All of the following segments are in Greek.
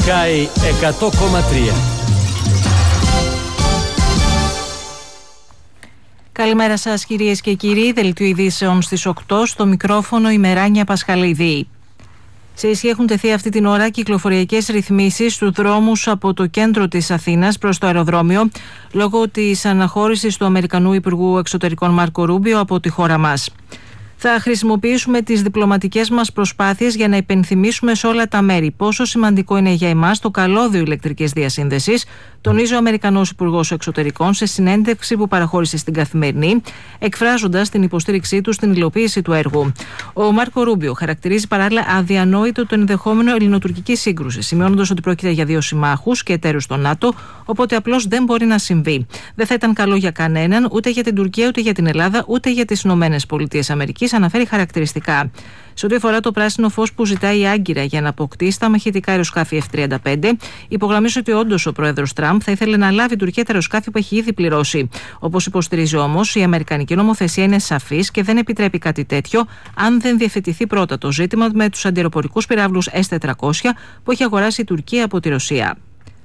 Sky 100,3. Καλημέρα σας κυρίες και κύριοι, δελτίο ειδήσεων στις 8, στο μικρόφωνο η Μεράνια Πασχαλίδη. Σε ισχύ έχουν τεθεί αυτή την ώρα κυκλοφοριακές ρυθμίσεις στους δρόμους από το κέντρο της Αθήνας προς το αεροδρόμιο, λόγω της αναχώρησης του Αμερικανού Υπουργού Εξωτερικών Μάρκο Ρούμπιο από τη χώρα μας. Θα χρησιμοποιήσουμε τις διπλωματικές μας προσπάθειες για να υπενθυμίσουμε σε όλα τα μέρη πόσο σημαντικό είναι για εμάς το καλώδιο ηλεκτρικής διασύνδεσης, τονίζει ο Αμερικανός Υπουργός Εξωτερικών σε συνέντευξη που παραχώρησε στην Καθημερινή, εκφράζοντας την υποστήριξή του στην υλοποίηση του έργου. Ο Μάρκο Ρούμπιο χαρακτηρίζει παράλληλα αδιανόητο το ενδεχόμενο ελληνοτουρκική σύγκρουση, σημειώνοντας ότι πρόκειται για δύο συμμάχους και εταίρους στο ΝΑΤΟ, οπότε απλώς δεν μπορεί να συμβεί. Δεν θα ήταν καλό για κανέναν, ούτε για την Τουρκία, ούτε για την Ελλάδα, ούτε για τις ΗΠΑ, αναφέρει χαρακτηριστικά. Σε ό,τι αφορά το πράσινο φως που ζητάει η Άγκυρα για να αποκτήσει τα μαχητικά αεροσκάφη F-35, υπογραμμίζει ότι όντως ο πρόεδρος Τραμπ θα ήθελε να λάβει η Τουρκία τα αεροσκάφη που έχει ήδη πληρώσει. Όπως υποστηρίζει όμως, η αμερικανική νομοθεσία είναι σαφής και δεν επιτρέπει κάτι τέτοιο αν δεν διευθετηθεί πρώτα το ζήτημα με τους αντιεροπορικούς πυράβλους S-400 που έχει αγοράσει η Τουρκία από τη Ρωσία.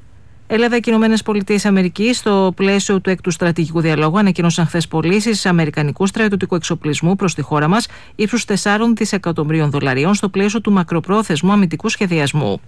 Ελλάδα και ΗΠΑ, στο πλαίσιο του έκτου στρατηγικού διαλόγου, ανακοίνωσαν χθες πωλήσεις αμερικανικού στρατιωτικού εξοπλισμού προς τη χώρα μας ύψους $4 δισεκατομμυρίων στο πλαίσιο του μακροπρόθεσμου αμυντικού σχεδιασμού.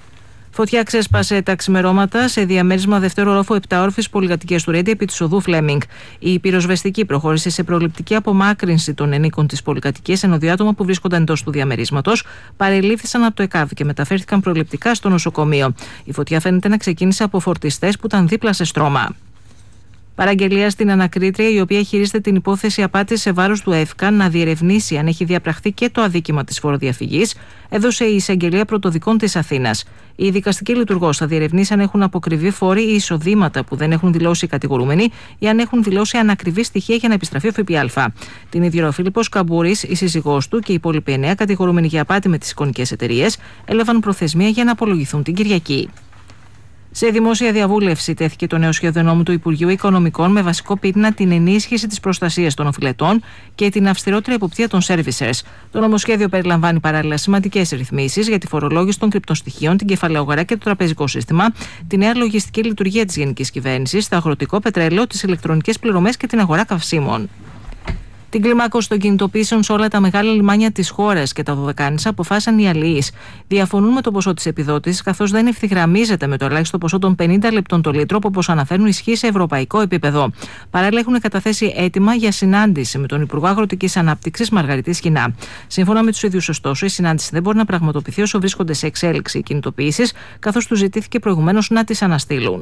Φωτιά ξέσπασε τα ξημερώματα σε διαμέρισμα δευτέρου ορόφου 7όροφης πολυκατοικίας του Ρέντι επί της οδού Φλέμινγκ. Η πυροσβεστική προχώρησε σε προληπτική απομάκρυνση των ενίκων της πολυκατοικίας, ενώ δύο άτομα που βρίσκονταν εντός του διαμερίσματος παρελήφθησαν από το ΕΚΑΒ και μεταφέρθηκαν προληπτικά στο νοσοκομείο. Η φωτιά φαίνεται να ξεκίνησε από φορτιστές που ήταν δίπλα σε στρώμα. Παραγγελία στην ανακρίτρια, η οποία χειρίζεται την υπόθεση απάτης σε βάρος του ΕΦΚΑ να διερευνήσει αν έχει διαπραχθεί και το αδίκημα της φοροδιαφυγής, έδωσε η Εισαγγελία Πρωτοδικών της Αθήνας. Η δικαστική λειτουργός θα διερευνήσει αν έχουν αποκριβεί φόροι ή εισοδήματα που δεν έχουν δηλώσει οι κατηγορούμενοι ή αν έχουν δηλώσει ανακριβή στοιχεία για να επιστραφεί ο ΦΠΑ. Την ίδια ο Φίλιππος Καμπούρης, η σύζυγός του και οι υπόλοιποι 9 κατηγορούμενοι για απάτη με τις εικονικές εταιρείες έλαβαν προθεσμία για να απολογηθούν την Κυριακή. Σε δημόσια διαβούλευση τέθηκε το νέο σχέδιο νόμου του Υπουργείου Οικονομικών με βασικό πυρήνα την ενίσχυση της προστασίας των οφειλετών και την αυστηρότερη εποπτεία των servicers. Το νομοσχέδιο περιλαμβάνει παράλληλα σημαντικές ρυθμίσεις για τη φορολόγηση των κρυπτοστοιχείων, την κεφαλαιογορά και το τραπεζικό σύστημα, τη νέα λογιστική λειτουργία της Γενικής Κυβέρνησης, το αγροτικό πετρέλαιο, τις ηλεκτρονικές πληρωμές και την αγορά καυσίμων. Την κλιμάκωση των κινητοποιήσεων σε όλα τα μεγάλα λιμάνια της χώρας και τα Δωδεκάνησα αποφάσισαν οι αλληλείς. Διαφωνούν με το ποσό της επιδότησης, καθώς δεν ευθυγραμμίζεται με το ελάχιστο ποσό των 50 λεπτών το λίτρο, που όπως αναφέρουν ισχύει σε ευρωπαϊκό επίπεδο. Παράλληλα, έχουν καταθέσει αίτημα για συνάντηση με τον Υπουργό Αγροτικής Ανάπτυξης Μαργαρίτη Σχοινά. Σύμφωνα με τους ίδιους, ωστόσο, η συνάντηση δεν μπορεί να πραγματοποιηθεί όσο βρίσκονται σε εξέλιξη οι κινητοποιήσεις, καθώς τους ζητήθηκε προηγουμένως να τις αναστείλουν.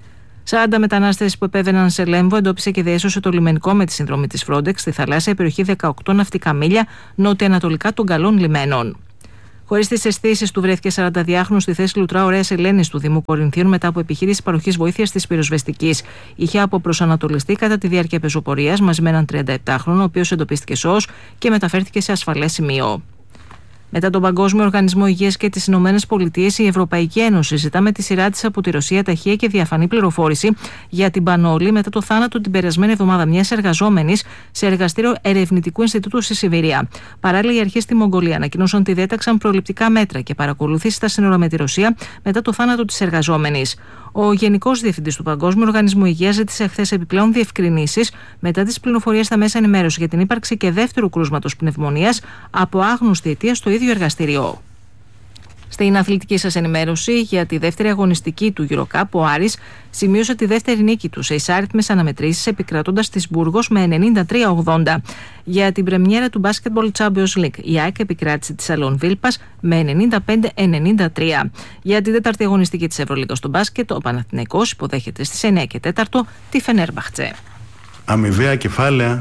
40 μετανάστες που επέβαιναν σε Λέμβο εντόπισε και διέσωσε το λιμενικό με τη συνδρομή της Frontex στη θαλάσσια περιοχή 18 ναυτικά μίλια νότια-ανατολικά των καλών λιμένων. Χωρίς τις αισθήσεις του, βρέθηκε 42χρονος στη θέση Λουτρά Ωραίας Ελένης του Δήμου Κορινθίων μετά από επιχείρηση παροχής βοήθειας της πυροσβεστικής. Είχε αποπροσανατολιστεί κατά τη διάρκεια πεζοπορίας μαζί με έναν 37χρονο, ο οποίος εντοπίστηκε σώος και μεταφέρθηκε σε ασφαλές σημείο. Μετά τον Παγκόσμιο Οργανισμό Υγείας και τις Ηνωμένες Πολιτείες, η Ευρωπαϊκή Ένωση ζητά με τη σειρά της από τη Ρωσία ταχεία και διαφανή πληροφόρηση για την Πανόλη μετά το θάνατο την περασμένη εβδομάδα μιας εργαζόμενης σε εργαστήριο Ερευνητικού Ινστιτούτου στη Σιβηρία. Παράλληλα, οι αρχές στη Μογγολία ανακοίνωσαν ότι διέταξαν προληπτικά μέτρα και παρακολούθηση στα σύνορα με τη Ρωσία μετά το θάνατο της εργαζόμενης. Ο Γενικός Διευθυντής του Παγκόσμιου Οργανισμού Υγείας ζήτησε χθες επιπλέον διευκρινήσεις μετά τις πληροφορίες στα μέσα ενημέρωση για την ύπαρξη και δεύτερου κρούσματος πνευμονίας από άγνωστη αιτία στο ίδιο εργαστήριο. Στην αθλητική σας ενημέρωση για τη δεύτερη αγωνιστική του EuroCup, ο Άρης σημείωσε τη δεύτερη νίκη του σε εισάριθμες αναμετρήσεις, επικρατώντας της Μπούργος με 93-80. Για την πρεμιέρα του Basketball Champions League, η ΑΕΚ επικράτησε τη Σαλόν Βίλπας με 95-93. Για την τέταρτη αγωνιστική της Ευρωλίγας στο μπάσκετ, ο Παναθηναϊκός υποδέχεται στις 9 και 4 τη Φενέρμπαχτσε. Αμοιβαία κεφάλαια,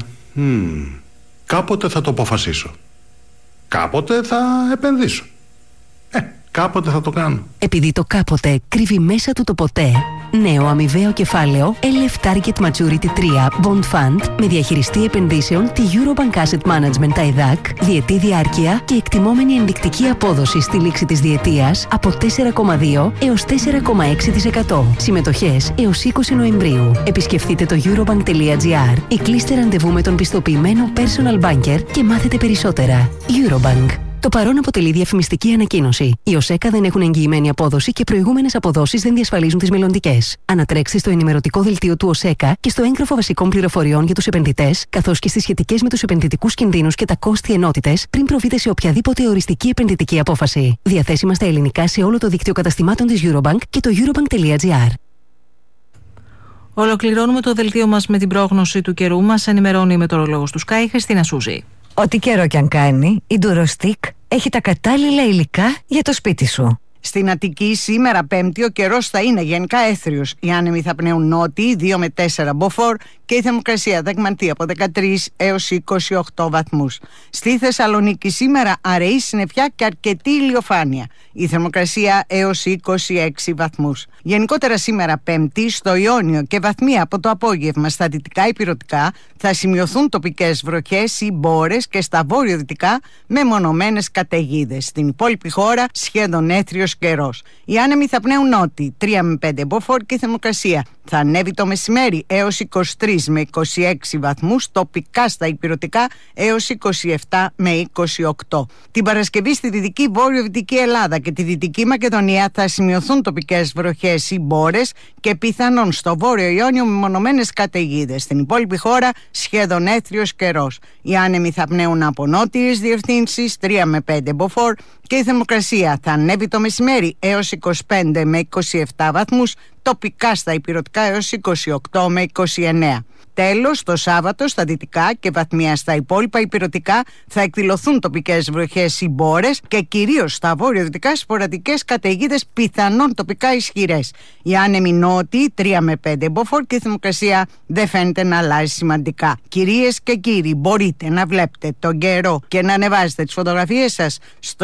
κάποτε θα το αποφασίσω. Κάποτε θα επενδύσω. Κάποτε θα το κάνω. Επειδή το κάποτε κρύβει μέσα του το ποτέ, νέο αμοιβαίο κεφάλαιο LF Target Maturity 3 Bond Fund με διαχειριστή επενδύσεων τη Eurobank Asset Management ΤΑΙΔΑΚ, διετή διάρκεια και εκτιμόμενη ενδεικτική απόδοση στη λήξη της διετίας από 4,2 έως 4,6%. Συμμετοχές έως 20 Νοεμβρίου. Επισκεφτείτε το eurobank.gr ή κλείστε ραντεβού με τον πιστοποιημένο personal banker και μάθετε περισσότερα. Eurobank. Το παρόν αποτελεί διαφημιστική ανακοίνωση. Οι ΟΣΕΚΑ δεν έχουν εγγυημένη απόδοση και προηγούμενες αποδόσεις δεν διασφαλίζουν τις μελλοντικές. Ανατρέξτε στο ενημερωτικό δελτίο του ΟΣΕΚΑ και στο έγγραφο βασικών πληροφοριών για τους επενδυτές, καθώς και στις σχετικές με τους επενδυτικούς κινδύνους και τα κόστη ενότητες, πριν προβείτε σε οποιαδήποτε οριστική επενδυτική απόφαση. Διαθέσιμα στα ελληνικά σε όλο το δίκτυο καταστημάτων της Eurobank και το eurobank.gr. Ολοκληρώνουμε το δελτίο μας με την πρόγνωση του καιρού. Μας ενημερώνει η μετεωρολόγος του Sky, Χριστίνα Σούζη. Ό,τι καιρό κι αν κάνει, η Durostick έχει τα κατάλληλα υλικά για το σπίτι σου. Στην Αττική σήμερα Πέμπτη ο καιρός θα είναι γενικά έθριος. Οι άνεμοι θα πνέουν νότιοι 2 με 4 μποφόρ και η θερμοκρασία θα εκμανθεί από 13 έως 28 βαθμούς. Στη Θεσσαλονίκη σήμερα αραιή συννεφιά και αρκετή ηλιοφάνεια. Η θερμοκρασία έως 26 βαθμούς. Γενικότερα σήμερα Πέμπτη στο Ιόνιο και βαθμία από το απόγευμα στα δυτικά ηπειρωτικά θα σημειωθούν τοπικές βροχές ή μπόρες και στα βόρειο-δυτικά μεμονωμένες καταιγίδες. Στην υπόλοιπη χώρα σχεδόν έθριος καιρός. Οι άνεμοι θα πνέουν νότιοι 3 με 5 μποφόρ και η θερμοκρασία θα ανέβει το μεσημέρι έως 23 με 26 βαθμούς, τοπικά στα ηπειρωτικά έως 27 με 28. Την Παρασκευή στη δυτική βόρειο-δυτική Ελλάδα και τη Δυτική Μακεδονία θα σημειωθούν τοπικές βροχές ή μπόρες και πιθανόν στο βόρειο Ιόνιο μεμονωμένες καταιγίδες. Στην υπόλοιπη χώρα σχεδόν έθριος καιρός. Οι άνεμοι θα πνέουν από νότιες διευθύνσεις 3 με 5 μποφόρ και η θερμοκρασία θα ανέβει το μεσημέρι έως 25 με 27 βαθμούς, τοπικά στα ηπειρωτικά έως 28 με 29. Τέλος, το Σάββατο στα δυτικά και βαθμία στα υπόλοιπα ηπειρωτικά θα εκδηλωθούν τοπικές βροχές ή μπόρες και κυρίως στα βόρειο-δυτικά σποραδικές καταιγίδες πιθανόν τοπικά ισχυρές. Οι άνεμοι νότιοι 3 με 5 μποφόρ και η θερμοκρασία δεν φαίνεται να αλλάζει σημαντικά. Κυρίες και κύριοι, μπορείτε να βλέπετε τον καιρό και να ανεβάζετε τις φωτογραφίες σας στο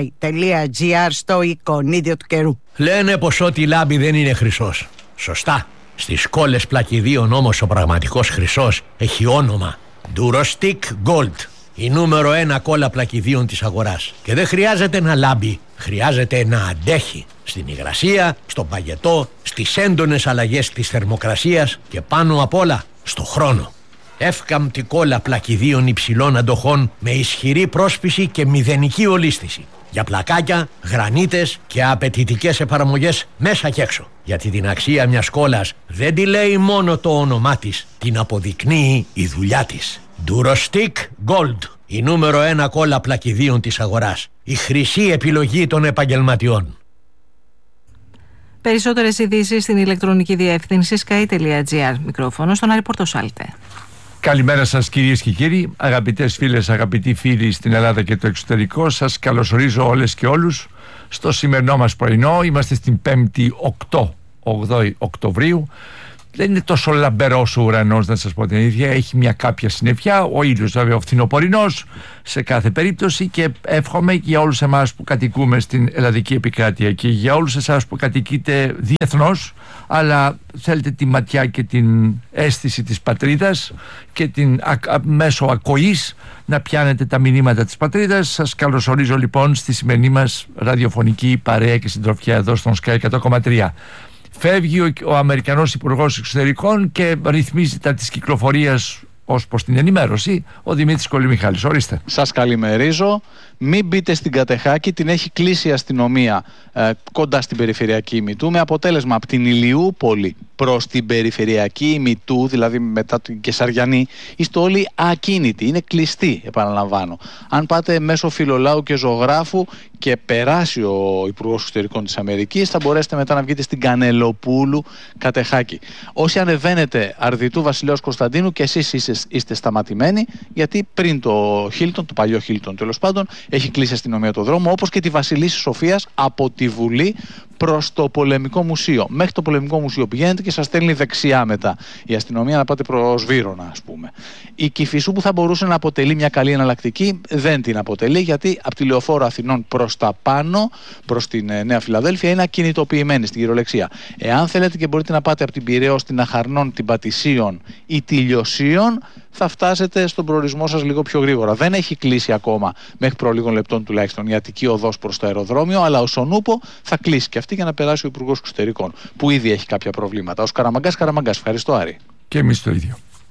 sky.gr στο εικονίδιο του καιρού. Λένε πως ό,τι λάμπει δεν είναι χρυσός. Σωστά. Στις κόλλες πλακιδίων όμως ο πραγματικός χρυσός έχει όνομα Durostick Gold. Η νούμερο 1 κόλλα πλακιδίων της αγοράς. Και δεν χρειάζεται να λάμπει, χρειάζεται να αντέχει. Στην υγρασία, στον παγετό, στις έντονες αλλαγές της θερμοκρασίας και πάνω απ' όλα στο χρόνο. Εύκαμπτη κόλλα πλακιδίων υψηλών αντοχών με ισχυρή πρόσπιση και μηδενική ολίσθηση. Για πλακάκια, γρανίτες και απαιτητικές εφαρμογές μέσα και έξω. Γιατί την αξία μιας κόλλας δεν τη λέει μόνο το όνομά της, την αποδεικνύει η δουλειά της. Durostick Gold, η νούμερο 1 κόλλα πλακιδίων της αγοράς. Η χρυσή επιλογή των επαγγελματιών. Περισσότερες ειδήσεις στην ηλεκτρονική διεύθυνση sky.gr. Μικρόφωνο στον Άρη Πορτοσάλτε. Καλημέρα σας κυρίες και κύριοι, αγαπητές φίλες, αγαπητοί φίλοι στην Ελλάδα και το εξωτερικό. Σας καλωσορίζω όλες και όλους στο σημερινό μας πρωινό. Είμαστε στην 5η 8 Οκτωβρίου. Δεν είναι τόσο λαμπερός ο ουρανός, να σας πω την ίδια. Έχει μια κάποια συννεφιά, ο ήλιος βέβαια ο φθινοπορεινός σε κάθε περίπτωση, και εύχομαι για όλους εμάς που κατοικούμε στην ελλαδική επικράτεια και για όλους εσάς που κατοικείτε διεθνώς, αλλά θέλετε τη ματιά και την αίσθηση της πατρίδας και την μέσω ακοής να πιάνετε τα μηνύματα της πατρίδας. Σας καλωσορίζω λοιπόν στη σημερινή μας ραδιοφωνική παρέα και συντροφιά εδώ στον Sky 100,3. Φεύγει ο Αμερικανός Υπουργός Εξωτερικών και ρυθμίζει τα της κυκλοφορίας ως προς την ενημέρωση ο Δημήτρης Κολυμιχάλης. Ορίστε. Σας καλημερίζω. Μην μπείτε στην Κατεχάκη, την έχει κλείσει η αστυνομία κοντά στην περιφερειακή ημιτού, με αποτέλεσμα από την Ηλιούπολη προς την περιφερειακή ημιτού, δηλαδή μετά την Κεσαριανή, είστε όλοι ακίνητοι, είναι κλειστοί, επαναλαμβάνω. Αν πάτε μέσω Φιλολάου και Ζωγράφου και περάσει ο Υπουργός Εξωτερικών της Αμερικής, θα μπορέσετε μετά να βγείτε στην Κανελοπούλου Κατεχάκη. Όσοι ανεβαίνετε Αρδιτού Βασιλέως Κωνσταντίνου, και εσείς είστε σταματημένοι, γιατί πριν το Χίλτον, το παλιό Χίλτον τέλος πάντων, έχει κλείσει η αστυνομία το δρόμο, όπως και τη Βασιλίσσης Σοφίας από τη Βουλή προς το Πολεμικό Μουσείο. Μέχρι το Πολεμικό Μουσείο πηγαίνετε και σας στέλνει δεξιά μετά η αστυνομία να πάτε προς Βύρωνα, ας πούμε. Η Κηφισού, που θα μπορούσε να αποτελεί μια καλή εναλλακτική, δεν την αποτελεί, γιατί από τη Λεωφόρο Αθηνών προς τα πάνω, προς την Νέα Φιλαδέλφια, είναι ακινητοποιημένη στην κυριολεξία. Εάν θέλετε και μπορείτε να πάτε από την Πειραιώ, την Αχαρνών, την Πατησίων ή τη Λιωσίων, θα φτάσετε στον προορισμό σας λίγο πιο γρήγορα. Δεν έχει κλείσει ακόμα, μέχρι προ λίγων λεπτών τουλάχιστον, η Αττική οδός προς το αεροδρόμιο, αλλά ο Σονούπο θα κλείσει και αυτή για να περάσει ο Υπουργός Εξωτερικών, που ήδη έχει κάποια προβλήματα. Ως Καραμαγκάς, ευχαριστώ Άρη. Και εμείς το ίδιο.